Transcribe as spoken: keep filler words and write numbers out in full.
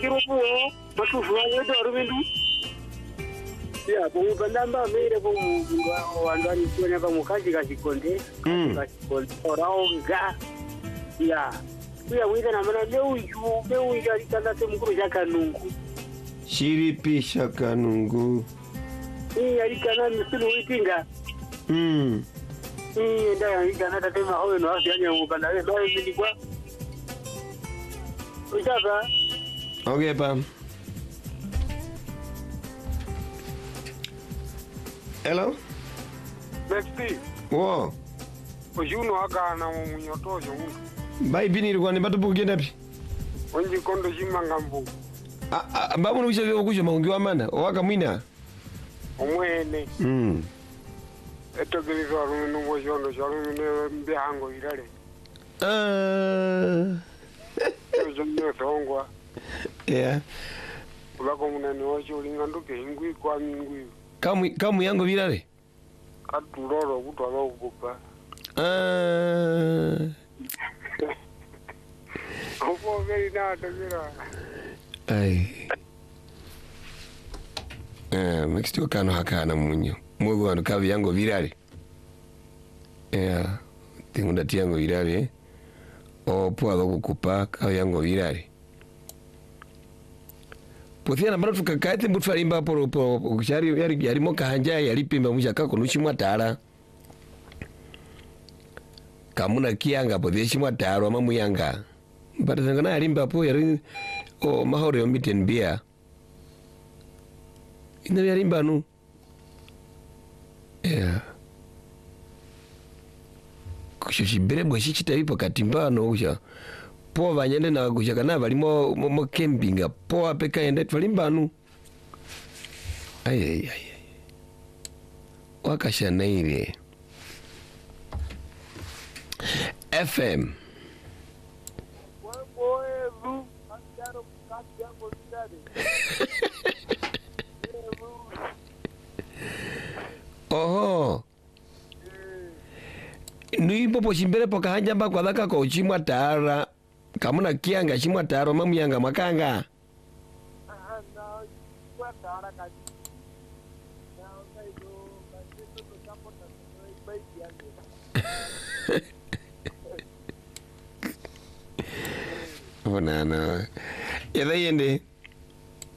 kirupuwe matufanye dorumindu ya kumupandamba mere kumugwa wandani kuona pamukaji kashikonde kashikonde oraonga ya kuya wita na mana leo yu leo yu alikanda temukuru shakanungu Shiripi shakanungu ni alikana misulu witinga mm ni nda alikana tatema hoyo no afanya mupanda leo mimi kwa Ushaka okay pa hello Besti wo ojuno agana mu munyotojo bai biniri kwani batupu kugenda pi onji kondo jimangambu ah babu nubisha vyo kusho maungi wa mana owaka mwina omwene mm etogelizo arunu mwojondo jarunu ne mbihango irale ah ojo thongwa yeah ulako munani wacho linganduke ingwi kwa mingwi kamu kamu yango virale katuloro kutwala ukupa ah opo veri na togera ai eh mixto kano hakana munyo mwogo wanu kavi yango virale yeah tingu ndati yango virale o puedo kukupa kavi yango virale Pothia na bado tukakaete mbutu farimba por por yari yari yari moka hanja yari pimba mushaka konuchimwa tara kamuna kianga pothia chimwa tara ama muyanga but ngana yari mbapo yari o mahoro miten bia ina yari mbanu yeah kushimbere bwashi chitaipo katimbano usha po vanyende na kushaka na valimo mo campinga po apeka ende tvalimbanu ai ai ai wakashanaire F M oho nuipo poshimbere pokahanja mba kwa dhaka kwa uchimwa tara kamuna kianga chimwa taro mamu yanga makanga Bona na. Ya da yende.